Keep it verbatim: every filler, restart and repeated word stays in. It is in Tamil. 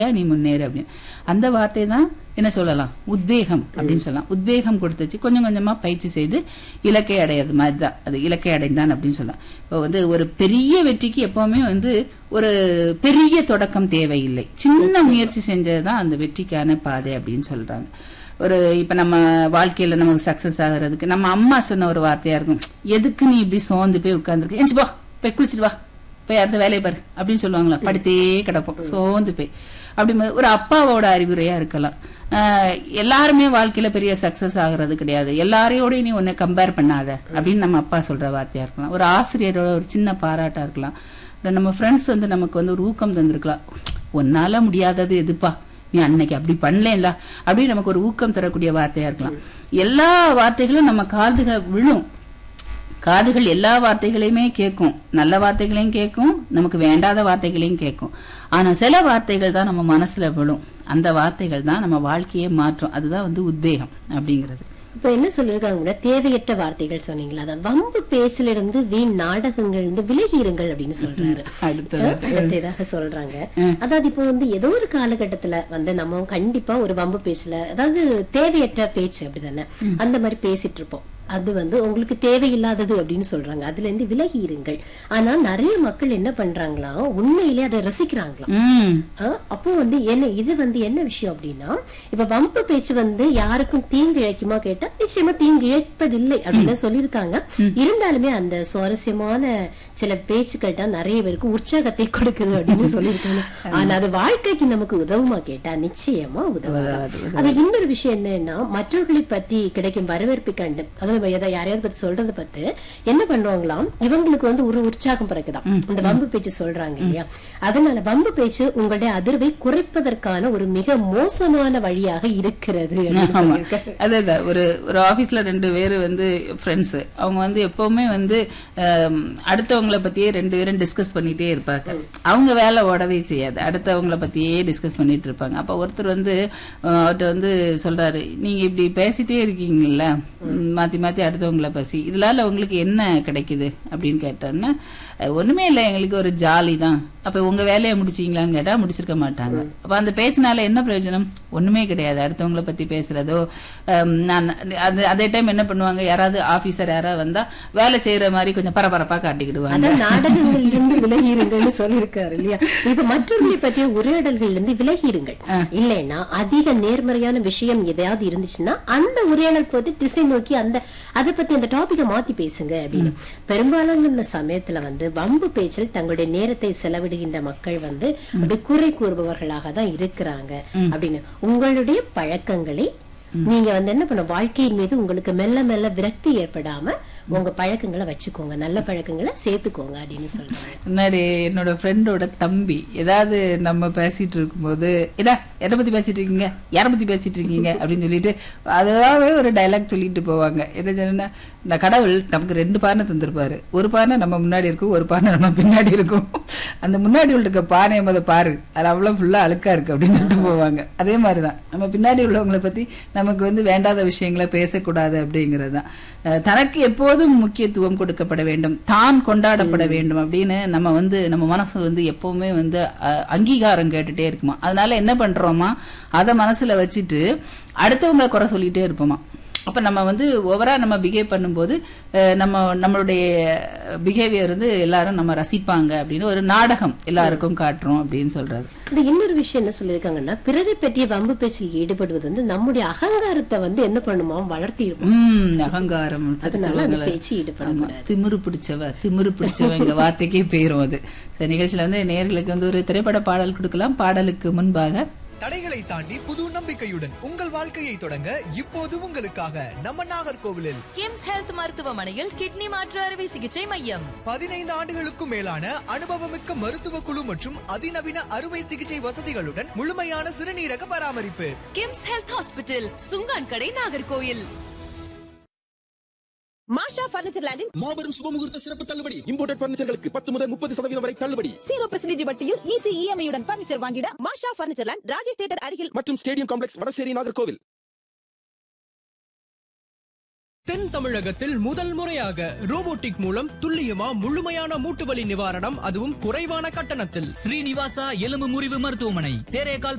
நீ முன்னேறு அப்படின்னு. அந்த வார்த்தை தான் என்ன சொல்லலாம், உத்வேகம் அப்படின்னு சொல்லலாம். உத்வேகம் கொடுத்துச்சு, கொஞ்சம் கொஞ்சமா பயிற்சி செய்து இலக்கை அடையாது மாதிரி தான் அது, இலக்கை அடைந்தான் அப்படின்னு சொல்லலாம். இப்போ வந்து ஒரு பெரிய வெற்றிக்கு எப்பவுமே வந்து ஒரு பெரிய தொடக்கம் தேவையில்லை, சின்ன முயற்சி செஞ்சதுதான் அந்த வெற்றிக்கான பாதை அப்படின்னு சொல்றாங்க. ஒரு இப்ப நம்ம வாழ்க்கையில நமக்கு சக்சஸ் ஆகுறதுக்கு நம்ம அம்மா சொன்ன ஒரு வார்த்தையா இருக்கும், எதுக்கு நீ இப்படி சோர்ந்து போய் உட்கார்ந்துருக்க, எஞ்சி போ போய் குளிச்சுட்டு வா, போய் அடுத்த வேலையை பாரு அப்படின்னு சொல்லுவாங்களா. படுத்தே கிடப்போம் சோர்ந்து போய். அப்படி ஒரு அப்பாவோட அறிவுரையா இருக்கலாம். எல்லாருமே வாழ்க்கையில பெரிய சக்சஸ் ஆகுறது கிடையாது, எல்லாரையோடய நீ உன்னை கம்பேர் பண்ணாத அப்படின்னு நம்ம அப்பா சொல்ற வார்த்தையா இருக்கலாம். ஒரு ஆசிரியரோட ஒரு சின்ன பாராட்டா இருக்கலாம். நம்ம ஃப்ரெண்ட்ஸ் வந்து நமக்கு வந்து ஒரு ஊக்கம் தந்திருக்கலாம், உன்னால முடியாதது எதுப்பா, நீ அன்னைக்கு அப்படி பண்ணல அப்படின்னு நமக்கு ஒரு ஊக்கம் தரக்கூடிய வார்த்தையா இருக்கலாம். எல்லா வார்த்தைகளும் நம்ம காதுகள் விழும், காதுகள் எல்லா வார்த்தைகளையுமே கேட்கும், நல்ல வார்த்தைகளையும் கேட்கும், நமக்கு வேண்டாத வார்த்தைகளையும் கேட்கும். ஆனா சில வார்த்தைகள் தான் நம்ம மனசுல விழும், அந்த வார்த்தைகள் தான் நம்ம வாழ்க்கையை மாற்றும். அதுதான் வந்து உத்வேகம் அப்படிங்கிறது. இப்ப என்ன சொல்லிருக்காங்க, தேவையற்ற வார்த்தைகள் சொன்னீங்களா, அதான் வம்பு பேச்சுல இருந்து வீண் நாடகங்கள் இருந்து விலகிருங்கள் அப்படின்னு சொல்றாரு. அடுத்ததாக சொல்றாங்க, அதாவது இப்போ வந்து ஏதோ ஒரு காலகட்டத்துல வந்து நம்ம கண்டிப்பா ஒரு வம்பு பேச்சுல, அதாவது தேவையற்ற பேச்சு அப்படிதானே, அந்த மாதிரி பேசிட்டு இருப்போம், அது வந்து உங்களுக்கு தேவையில்லாதது அப்படின்னு சொல்றாங்க, அதுல இருந்து விலகி இருங்கள். ஆனா நிறைய மக்கள் என்ன பண்றாங்களா, உண்மையிலே அதை ரசிக்கிறாங்களாம். அப்போ வந்து என்ன இது வந்து என்ன விஷயம் அப்படின்னா, இப்ப வம்பு பேச்சு வந்து யாருக்கும் தீங்கு இழைக்குமா கேட்டா நிச்சயமா தீங்கு இழைப்பதில்லை அப்படின்னு சொல்லியிருக்காங்க. இருந்தாலுமே அந்த சுவாரஸ்யமான சில பேச்சுக்கள் தான் நிறைய பேருக்கு உற்சாகத்தை கொடுக்குது அப்படின்னு சொல்லியிருக்காங்க. ஆனா அது வாழ்க்கைக்கு நமக்கு உதவுமா கேட்டா நிச்சயமா உதவாது. அது இன்னொரு விஷயம் என்னன்னா, மற்றவர்களை பற்றி கிடைக்கும் வரவேற்பு கண்டு, அதாவது யாரையாவது பத்தி சொல்றதை பத்தி என்ன பண்ணுவாங்களாம், இவங்களுக்கு வந்து ஒரு உற்சாகம் பிறகுதான் இந்த வம்பு பேச்சு சொல்றாங்க இல்லையா, அதனால வம்பு பேச்சு உங்களுடைய அதிர்வை குறைப்பதற்கான ஒரு மிக மோசமான வழியாக இருக்கிறது. அதான் ஒரு ஒரு ஆபீஸ்ல ரெண்டு பேரு வந்து ஃப்ரெண்ட்ஸ், அவங்க வந்து எப்பவுமே வந்து அடுத்தவங்களை பத்தியே ரெண்டு பேரும் டிஸ்கஸ் பண்ணிட்டே இருப்பாங்க. அவங்க வேலை ஓடவே செய்யாது, அடுத்தவங்களை பத்தியே டிஸ்கஸ் பண்ணிட்டு இருப்பாங்க. அப்ப ஒருத்தர் வந்து அவர்கிட்ட வந்து சொல்றாரு, நீங்க இப்படி பேசிட்டே இருக்கீங்கல்ல மாத்தி மாத்தி அடுத்தவங்களை பசி, இதனால உங்களுக்கு என்ன கிடைக்குது அப்படின்னு கேட்டோன்னா, ஒண்ணுமே இல்லை எங்களுக்கு ஒரு ஜாலி தான். அப்ப உங்க வேலையை முடிச்சீங்களான்னு கேட்டா முடிச்சிருக்க மாட்டாங்க. அப்ப அந்த பேச்சினால என்ன பிரயோஜனம், ஒண்ணுமே கிடையாது. அடுத்தவங்களை பத்தி பேசுறதோ, நான் அதே டைம் என்ன பண்ணுவாங்க, யாராவது ஆபீசர் யாராவது வந்தா வேலை செய்யற மாதிரி கொஞ்சம் பரபரப்பா காட்டிக்கிடுவாங்க. நாடகங்கள் இருந்து விலகிருங்கள் சொல்லியிருக்காரு இல்லையா. இப்ப மற்றவர்களை பற்றிய உரையாடல்கள் இருந்து விலகிருங்கள், இல்லைன்னா அதிக நேர்மறையான விஷயம் எதையாவது இருந்துச்சுன்னா அந்த உரையாடல் போது திசை நோக்கி அந்த அதை பத்தி அந்த டாபிக்கை மாத்தி பேசுங்க அப்படின்னு. பெரும்பாலான சமயத்துல வந்து வம்பு பேச்சில் தங்களுடைய நேரத்தை செலவிடுகின்ற மக்கள் வந்து அப்படி குறை கூறுபவர்களாக தான் இருக்கிறாங்க அப்படின்னு. உங்களுடைய பழக்கங்களை நீங்க வந்து என்ன பண்ண, வாழ்க்கையின் மீது உங்களுக்கு மெல்ல மெல்ல விரக்தி ஏற்படாம உங்க பழக்கங்களை வச்சுக்கோங்க, நல்ல பழக்கங்களை சேர்த்துக்கோங்க அப்படின்னு சொல்றாங்க. முன்னாடி என்னோட ஃப்ரெண்டோட தம்பி ஏதாவது நம்ம பேசிட்டு இருக்கும்போது, இதா எதை பத்தி பேசிட்டு இருக்கீங்க, யாரை பத்தி பேசிட்டு இருக்கீங்க அப்படின்னு சொல்லிட்டு அதாவே ஒரு டைலாக் சொல்லிட்டு போவாங்க. என்ன சொன்னா, இந்த கடவுள் நமக்கு ரெண்டு பானை தந்திருப்பாரு, ஒரு பானை நம்ம முன்னாடி இருக்கும், ஒரு பானை நம்ம பின்னாடி இருக்கும். அந்த முன்னாடி உள்ள இருக்க பானையை முத பாரு, அது அவ்வளவு ஃபுல்லா அழுக்கா இருக்கு அப்படின்னு சொல்லிட்டு போவாங்க. அதே மாதிரிதான் நம்ம பின்னாடி உள்ளவங்களை பத்தி நமக்கு வந்து வேண்டாத விஷயங்களை பேசக்கூடாது அப்படிங்கிறது தான். தனக்கு எப்போதும் முக்கியத்துவம் கொடுக்கப்பட வேண்டும், தான் கொண்டாடப்பட வேண்டும் அப்படின்னு நம்ம வந்து நம்ம மனசு வந்து எப்பவுமே வந்து அங்கீகாரம் கேட்டுட்டே இருக்குமா. அதனால என்ன பண்றோமா, அதை மனசுல வச்சுட்டு அடுத்தவங்களை குறை சொல்லிட்டே இருப்போமா. அப்ப நம்ம வந்து ஓவரா நம்ம பிஹேவ் பண்ணும்போது நம்ம நம்மளுடைய பிஹேவியர் வந்து எல்லாரும் நம்ம ரசிப்பாங்க அப்படின்னு ஒரு நாடகம் எல்லாருக்கும் காட்டுறோம் அப்படின்னு சொல்றாரு. இன்னொரு விஷயம் என்ன சொல்லிருக்காங்கன்னா, பிறரை பற்றிய வம்பு பேச்சில் ஈடுபடுவது வந்து நம்முடைய அகங்காரத்தை வந்து என்ன பண்ணுமா வளர்த்தி இருக்கும். அகங்காரம் பேச்சு ஈடுபட, திமிரு பிடிச்சவ திமிரு பிடிச்சவங்க வார்த்தைக்கே போயிரும் அது. நிகழ்ச்சியில வந்து நேயர்களுக்கு வந்து ஒரு திரைப்பட பாடல் கொடுக்கலாம். பாடலுக்கு முன்பாக, தடைகளை தாண்டி புது நம்பிக்கையுடன் உங்கள் வாழ்க்கையை தொடங்க இப்போது உங்களுக்காக நம்ம நாகர்கோவிலில் கிம்ஸ் ஹெல்த் மருத்துவமனையில் கிட்னி மாற்று அறுவை சிகிச்சை மையம். பதினைந்து ஆண்டுகளுக்கும் மேலான அனுபவமிக்க மருத்துவ குழு மற்றும் அதிநவீன அறுவை சிகிச்சை வசதிகளுடன் முழுமையான சிறுநீரக பராமரிப்பு. கிம்ஸ் ஹெல்த் ஹாஸ்பிட்டல், சுங்கான் கடை, நாகர்கோவில். மாஷா பர்னிச்சர் லேண்டில் மாபெரும் சுபமுகூர்த்த சிறப்பு தள்ளுபடி. இம்போர்ட்டட் பர்னிச்சர்களுக்கு பத்து முதல் முப்பது சதவீதம் வரை தள்ளுபடி. ஜீரோ பர்சன்டேஜ் வட்டியில் ஈஸி இஎம்ஐ உடன் பர்னிச்சர் வாங்கிட மாஷா பர்னிச்சர் லேண்ட், ராஜேஷ் தியேட்டர் அருகில் மற்றும் ஸ்டேடியம் காம்ப்ளெக்ஸ், வடசேரி, நாகர்கோவில். தென் தமிழகத்தில் முதல் முறையாக ரோபோட்டிக் மூலம் துல்லியமா முழுமையான மூட்டு வலி நிவாரணம், அதுவும் குறைவான கட்டணத்தில். ஸ்ரீனிவாசா எலும்பு முறிவு மருத்துவமனை, தேரேகால்